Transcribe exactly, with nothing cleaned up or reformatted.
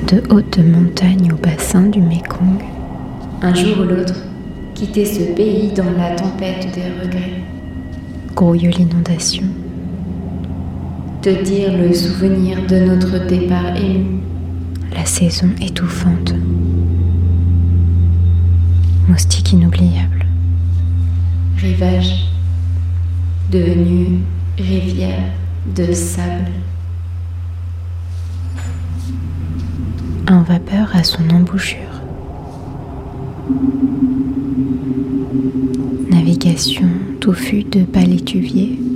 de hautes montagnes au bassin du Mékong. Un jour ou l'autre, quitter ce pays dans la tempête des regrets. Grouille l'inondation. Te dire le souvenir de notre départ ému. La saison étouffante. Moustique inoubliable. Rivage devenu rivière de sable. Un vapeur à son embouchure. Navigation touffue de palétuviers.